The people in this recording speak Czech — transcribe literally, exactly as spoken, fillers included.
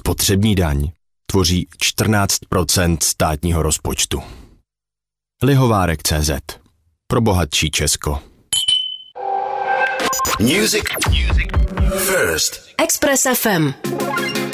Spotřební daň tvoří čtrnáct procent státního rozpočtu. Lihovárek tečka cé zet. Pro bohatší Česko. Music First. Express F M.